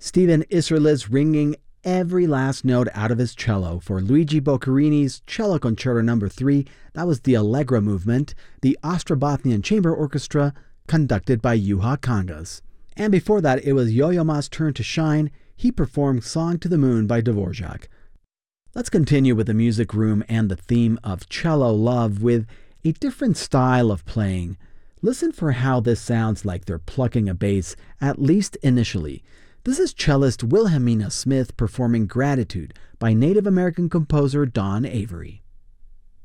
Stephen Isserlis ringing every last note out of his cello for Luigi Boccherini's Cello Concerto No. 3. That was the Allegro movement, the Ostrobothnian Chamber Orchestra, conducted by Juha Kangas. And before that, it was Yo-Yo Ma's turn to shine. He performed Song to the Moon by Dvorak. Let's continue with the music room and the theme of cello love with a different style of playing. Listen for how this sounds like they're plucking a bass, at least initially. This is cellist Wilhelmina Smith performing Gratitude by Native American composer Don Avery.